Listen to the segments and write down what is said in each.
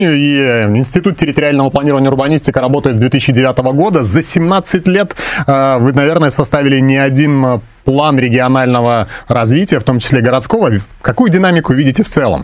И Институт территориального планирования и урбанистики работает с 2009 года. За 17 лет вы, наверное, составили не один план регионального развития, в том числе городского. Какую динамику видите в целом?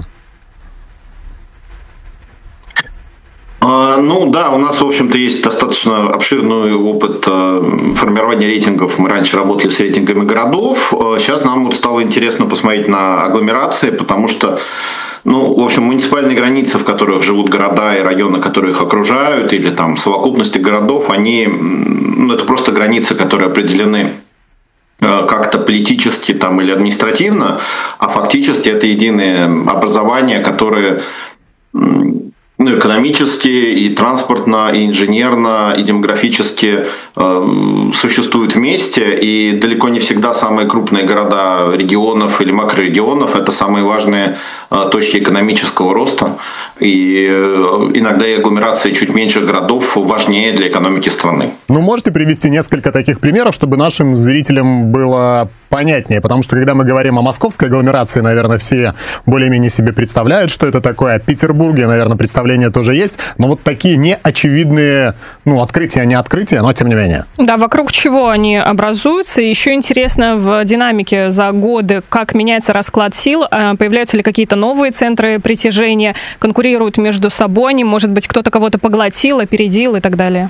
Ну да, у нас, в общем-то, есть достаточно обширный опыт формирования рейтингов. Мы раньше работали с рейтингами городов. Сейчас нам вот стало интересно посмотреть на агломерации, потому что, ну, в общем, муниципальные границы, в которых живут города и районы, которые их окружают, или там совокупности городов, они, ну, это просто границы, которые определены как-то политически там, или административно, а фактически это единые образования, которые экономически, и транспортно, и инженерно, и демографически существуют вместе, и далеко не всегда самые крупные города регионов или макрорегионов – это самые важные точки экономического роста, и иногда и агломерации чуть меньше городов важнее для экономики страны. Ну, можете привести несколько таких примеров, чтобы нашим зрителям было понятнее, потому что когда мы говорим о московской агломерации, наверное, все более-менее себе представляют, что это такое. О Петербурге, наверное, представление тоже есть, но вот такие неочевидные, ну, открытия, не открытия, но тем не менее. Да, вокруг чего они образуются. Еще интересно в динамике за годы, как меняется расклад сил, появляются ли какие-то новые центры притяжения, конкурируют между собой они, может быть, кто-то кого-то поглотил, опередил и так далее.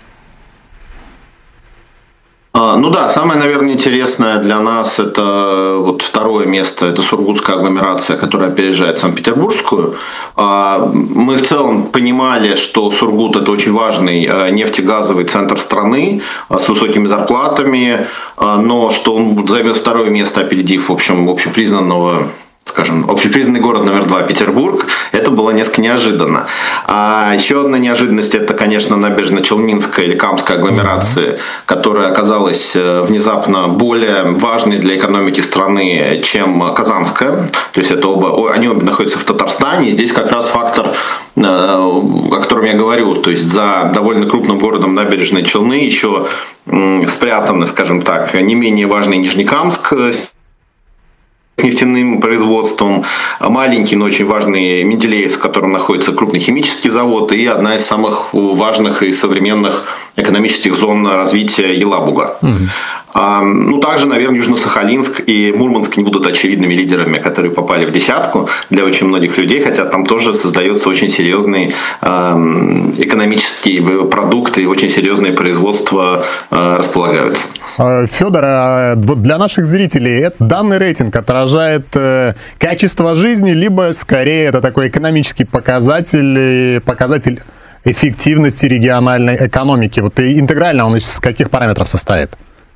Ну да, самое, наверное, интересное для нас это вот второе место, это Сургутская агломерация, которая опережает Санкт-Петербургскую. Мы в целом понимали, что Сургут – это очень важный нефтегазовый центр страны с высокими зарплатами, но что он займет второе место, опередив, в общем, общепризнанного, скажем, общепризнанный город номер 2 Петербург, это было несколько неожиданно. А еще одна неожиданность – это, конечно, набережно-Челнинская или Камская агломерация, которая оказалась внезапно более важной для экономики страны, чем Казанская. То есть это они обе находятся в Татарстане. И здесь как раз фактор, о котором я говорю, то есть за довольно крупным городом Набережной Челны еще спрятаны, скажем так, не менее важный Нижнекамск с нефтяным производством, маленький, но очень важный Менделеевск, в котором находится крупный химический завод, и одна из самых важных и современных экономических зон развития Елабуга. Ну, также, наверное, Южно-Сахалинск и Мурманск не будут очевидными лидерами, которые попали в десятку для очень многих людей, хотя там тоже создаются очень серьезные экономические продукты и очень серьезные производства располагаются. Федор, вот для наших зрителей данный рейтинг отражает качество жизни, либо скорее это такой экономический показатель эффективности региональной экономики? Вот и интегрально он из каких параметров состоит?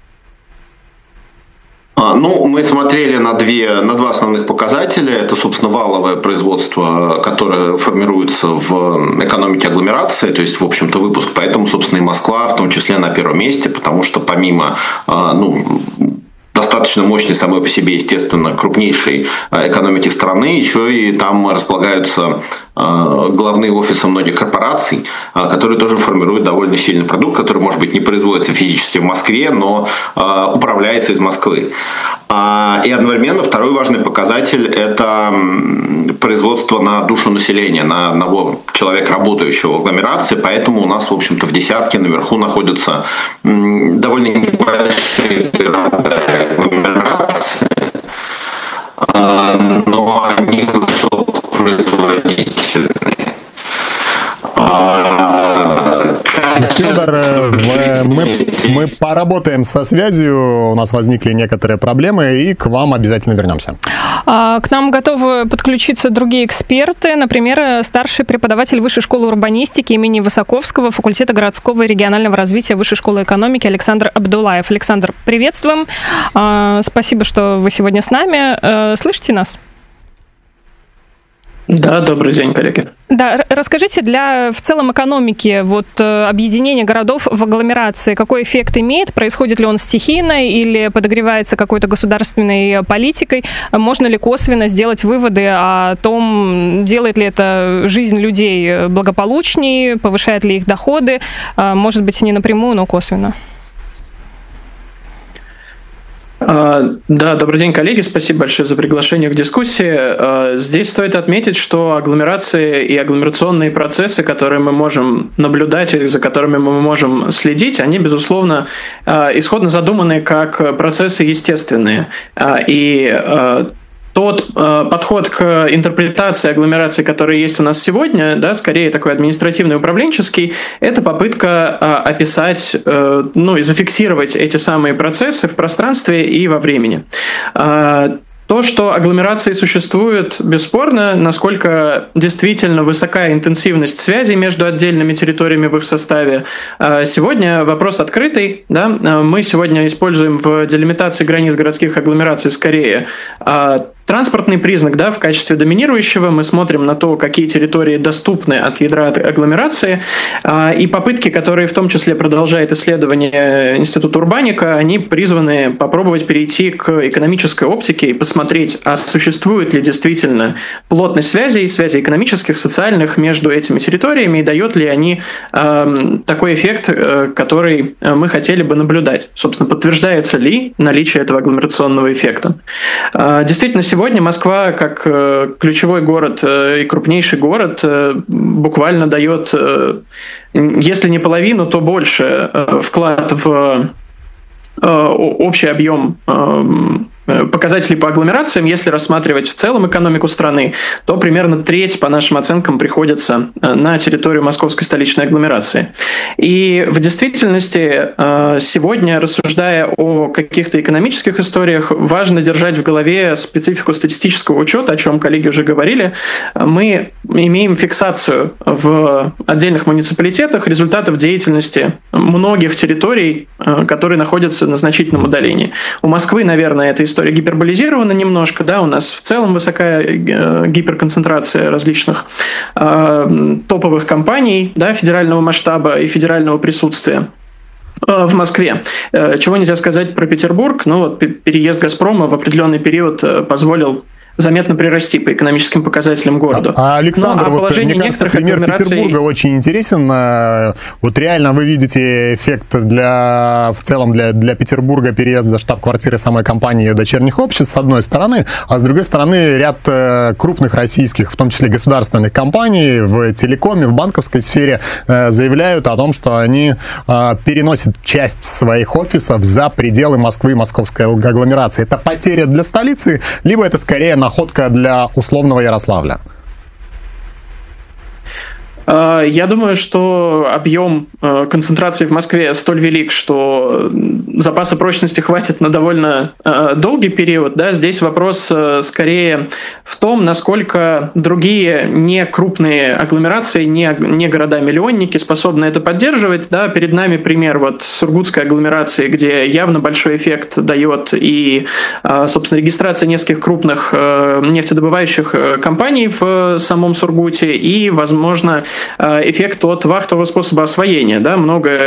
Ну, мы смотрели на два основных показателя. Это, собственно, валовое производство, которое формируется в экономике агломерации, то есть, в общем-то, выпуск. Поэтому, собственно, и Москва в том числе на первом месте, потому что помимо, достаточно мощной самой по себе, естественно, крупнейшей экономики страны, еще и там располагаются главные офисы многих корпораций, которые тоже формируют довольно сильный продукт, который, может быть, не производится физически в Москве, но управляется из Москвы. И одновременно второй важный показатель – это производство на душу населения, на одного человека, работающего в агломерации. Поэтому у нас, в общем-то, в десятке наверху находятся довольно небольшие агломерации, но они высокопроизводительные. Федор, мы поработаем со связью, у нас возникли некоторые проблемы, и к вам обязательно вернемся. К нам готовы подключиться другие эксперты, например, старший преподаватель Высшей школы урбанистики имени Высоковского, факультета городского и регионального развития Высшей школы экономики Александр Абдуллаев. Александр, приветствуем. Спасибо, что вы сегодня с нами. Слышите нас? Да, добрый день, коллеги. Да, расскажите, для в целом экономики вот объединение городов в агломерации какой эффект имеет? Происходит ли он стихийно или подогревается какой-то государственной политикой? Можно ли косвенно сделать выводы о том, делает ли это жизнь людей благополучнее, повышает ли их доходы? Может быть, не напрямую, но косвенно. Да, добрый день, коллеги. Спасибо большое за приглашение к дискуссии. Здесь стоит отметить, что агломерации и агломерационные процессы, которые мы можем наблюдать и за которыми мы можем следить, они, безусловно, исходно задуманы как процессы естественные. И тот подход к интерпретации агломерации, который есть у нас сегодня, да, скорее такой административный, управленческий, это попытка описать, и зафиксировать эти самые процессы в пространстве и во времени. То, что агломерации существуют, бесспорно, насколько действительно высока интенсивность связей между отдельными территориями в их составе. Сегодня вопрос открытый. Да? Мы сегодня используем в делимитации границ городских агломераций скорее транспортный признак, да, в качестве доминирующего. Мы смотрим на то, какие территории доступны от ядра агломерации, и попытки, которые в том числе продолжает исследование Института Урбаника, они призваны попробовать перейти к экономической оптике и посмотреть, а существует ли действительно плотность связей экономических, социальных между этими территориями, и дает ли они такой эффект, который мы хотели бы наблюдать. Собственно, подтверждается ли наличие этого агломерационного эффекта. Действительно, сегодня Москва, как ключевой город и крупнейший город, буквально дает, если не половину, то больше вклад в общий объем показателей по агломерациям. Если рассматривать в целом экономику страны, то примерно треть, по нашим оценкам, приходится на территорию московской столичной агломерации. И в действительности сегодня, рассуждая о каких-то экономических историях, важно держать в голове специфику статистического учета, о чем коллеги уже говорили. Мы имеем фиксацию в отдельных муниципалитетах результатов деятельности многих территорий, которые находятся на значительном удалении. У Москвы, наверное, эта история гиперболизирована немножко, да, у нас в целом высокая гиперконцентрация различных топовых компаний, да, федерального масштаба и федерального присутствия в Москве. Чего нельзя сказать про Петербург? Переезд «Газпрома» в определенный период позволил заметно прирасти по экономическим показателям городу. Александр, мне кажется, пример Петербурга очень интересен. Вот реально вы видите эффект в целом для Петербурга переезда штаб-квартиры самой компании и дочерних обществ, с одной стороны, а с другой стороны ряд крупных российских, в том числе государственных компаний в телекоме, в банковской сфере заявляют о том, что они переносят часть своих офисов за пределы Москвы и московской агломерации. Это потеря для столицы, либо это скорее находка для условного Ярославля? Я думаю, что объем концентрации в Москве столь велик, что запаса прочности хватит на довольно долгий период. Да? Здесь вопрос скорее в том, насколько другие не крупные агломерации, не города-миллионники способны это поддерживать. Да? Перед нами пример сургутской агломерации, где явно большой эффект дает и, собственно, регистрация нескольких крупных нефтедобывающих компаний в самом Сургуте и, возможно, эффект от вахтового способа освоения. Да?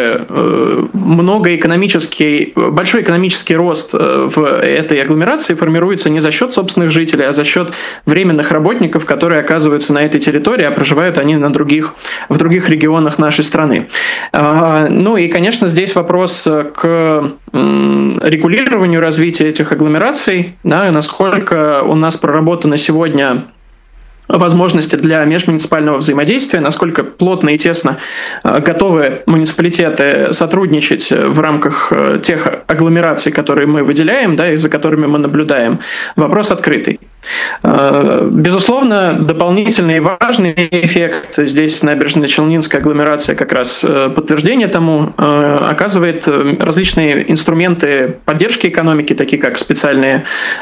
Большой экономический рост в этой агломерации формируется не за счет собственных жителей, а за счет временных работников, которые оказываются на этой территории, а проживают они в других регионах нашей страны. И, конечно, здесь вопрос к регулированию развития этих агломераций, да, насколько у нас проработано сегодня возможности для межмуниципального взаимодействия, насколько плотно и тесно готовы муниципалитеты сотрудничать в рамках тех агломераций, которые мы выделяем, да, и за которыми мы наблюдаем. Вопрос открытый. Безусловно, дополнительный и важный эффект, здесь набережно-челнинская агломерация как раз подтверждение тому, оказывает различные инструменты поддержки экономики, такие как специальные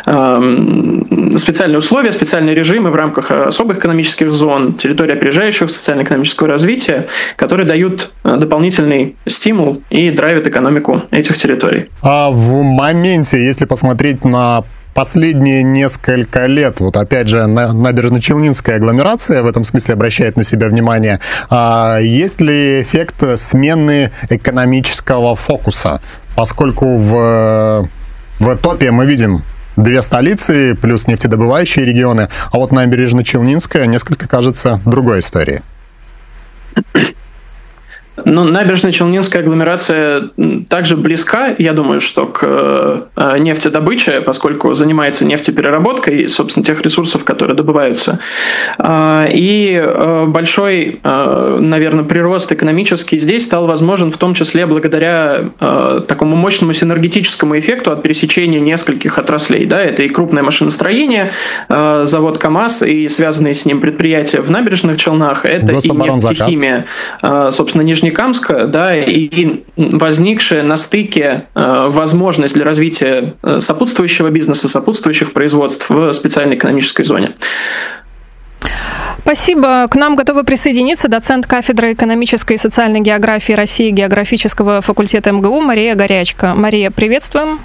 условия, специальные режимы в рамках особых экономических зон, территории опережающего социально-экономического развития, которые дают дополнительный стимул и драйвят экономику этих территорий. А в моменте, если посмотреть на последние несколько лет, опять же, набережно-челнинская агломерация в этом смысле обращает на себя внимание. Есть ли эффект смены экономического фокуса? Поскольку в топе мы видим две столицы плюс нефтедобывающие регионы, а набережно-челнинская несколько кажется другой историей. Ну, Набережно-Челнинская агломерация также близка, я думаю, что к нефтедобыче, поскольку занимается нефтепереработкой, собственно, тех ресурсов, которые добываются. И большой, наверное, прирост экономический здесь стал возможен в том числе благодаря такому мощному синергетическому эффекту от пересечения нескольких отраслей. Да? Это и крупное машиностроение, завод КАМАЗ и связанные с ним предприятия в Набережных Челнах, это и нефтехимия, собственно, Нижнекамска, да, и возникшая на стыке возможность для развития сопутствующего бизнеса, сопутствующих производств в специальной экономической зоне. Спасибо. К нам готова присоединиться доцент кафедры экономической и социальной географии России географического факультета МГУ Мария Горячко. Мария, приветствуем.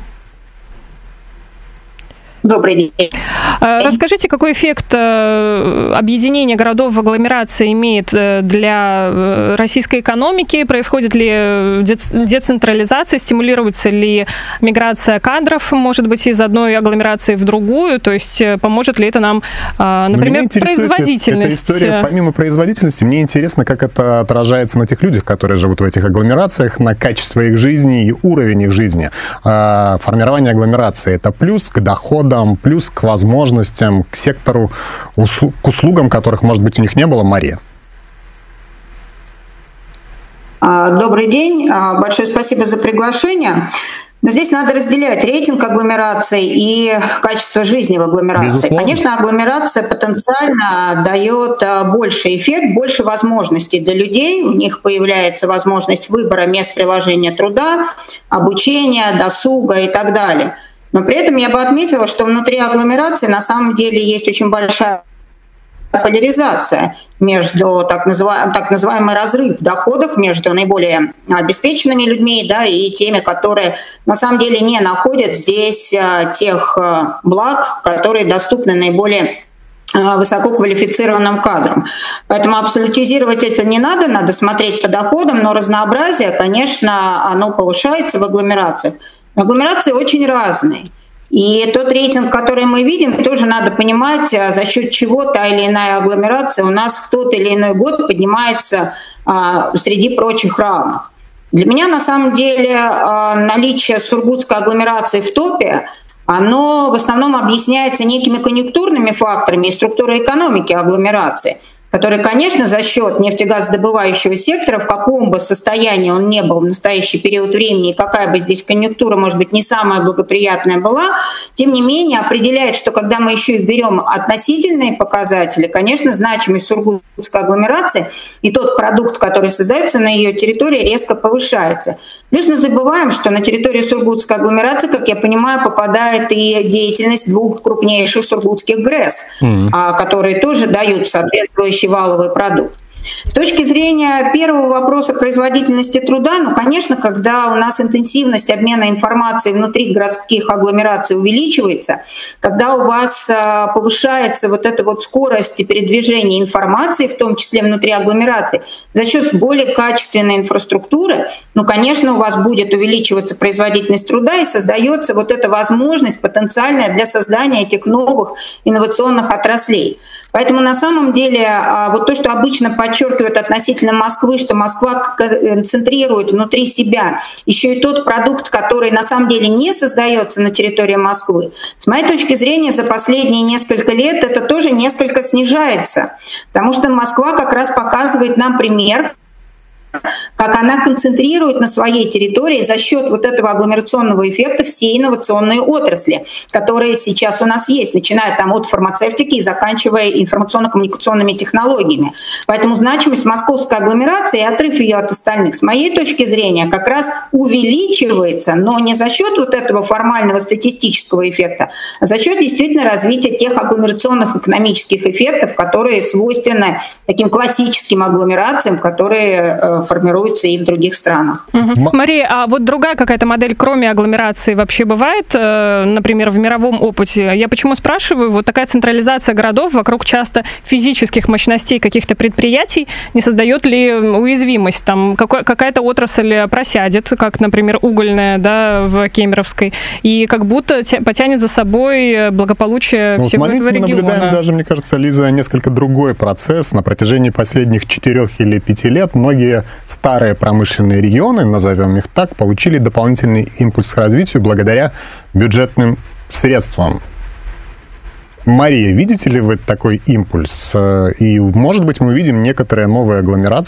Добрый день. Расскажите, какой эффект объединение городов в агломерации имеет для российской экономики? Происходит ли децентрализация? Стимулируется ли миграция кадров, может быть, из одной агломерации в другую? То есть поможет ли это нам, например, производительность? Эта история, помимо производительности, мне интересно, как это отражается на тех людях, которые живут в этих агломерациях, на качество их жизни и уровень их жизни. Формирование агломерации – это плюс к доходам, плюс к возможностям, к сектору, к услугам, которых, может быть, у них не было. Мария. Добрый день. Большое спасибо за приглашение. Но здесь надо разделять рейтинг агломераций и качество жизни в агломерации. Безусловно. Конечно, агломерация потенциально дает больший эффект, больше возможностей для людей. У них появляется возможность выбора мест приложения труда, обучения, досуга и так далее. Но при этом я бы отметила, что внутри агломерации на самом деле есть очень большая поляризация между так называемый разрыв доходов между наиболее обеспеченными людьми, да, и теми, которые на самом деле не находят здесь тех благ, которые доступны наиболее высококвалифицированным кадрам. Поэтому абсолютизировать это не надо, надо смотреть по доходам, но разнообразие, конечно, оно повышается в агломерациях. Агломерации очень разные. И тот рейтинг, который мы видим, тоже надо понимать, за счет чего та или иная агломерация у нас в тот или иной год поднимается среди прочих равных. Для меня, на самом деле, наличие сургутской агломерации в топе, оно в основном объясняется некими конъюнктурными факторами и структурой экономики агломерации, который, конечно, за счет нефтегазодобывающего сектора, в каком бы состоянии он ни был в настоящий период времени, и какая бы здесь конъюнктура, может быть, не самая благоприятная была, тем не менее определяет, что когда мы еще и берем относительные показатели, конечно, значимость сургутской агломерации и тот продукт, который создается на ее территории, резко повышается. Плюс мы забываем, что на территории сургутской агломерации, как я понимаю, попадает и деятельность двух крупнейших сургутских ГРЭС, которые тоже дают соответствующий валовый продукт. С точки зрения первого вопроса производительности труда, ну, конечно, когда у нас интенсивность обмена информацией внутри городских агломераций увеличивается, когда у вас повышается вот эта вот скорость передвижения информации, в том числе внутри агломераций, за счет более качественной инфраструктуры, ну, конечно, у вас будет увеличиваться производительность труда и создается вот эта возможность потенциальная для создания этих новых инновационных отраслей. Поэтому на самом деле вот то, что обычно подчеркивают относительно Москвы, что Москва концентрирует внутри себя еще и тот продукт, который на самом деле не создается на территории Москвы. С моей точки зрения, за последние несколько лет это тоже несколько снижается, потому что Москва как раз показывает нам пример, как она концентрирует на своей территории за счет вот этого агломерационного эффекта все инновационные отрасли, которые сейчас у нас есть, начиная там от фармацевтики и заканчивая информационно-коммуникационными технологиями. Поэтому значимость московской агломерации и отрыв ее от остальных, с моей точки зрения, как раз увеличивается, но не за счет вот этого формального статистического эффекта, а за счет действительно развития тех агломерационных экономических эффектов, которые свойственны таким классическим агломерациям, которые формируются и в других странах. Мария, а вот другая какая-то модель, кроме агломерации, вообще бывает, например, в мировом опыте? Я почему спрашиваю? Вот такая централизация городов вокруг часто физических мощностей каких-то предприятий не создает ли уязвимость? Там какая-то отрасль просядет, как, например, угольная, да, в Кемеровской, и как будто потянет за собой благополучие всего этого региона. Мы наблюдаем даже, мне кажется, Лиза, несколько другой процесс. На протяжении последних 4 или 5 лет многие старые промышленные регионы, назовем их так, получили дополнительный импульс к развитию благодаря бюджетным средствам. Мария, видите ли вы такой импульс? И, может быть, мы увидим некоторые новые агломерации,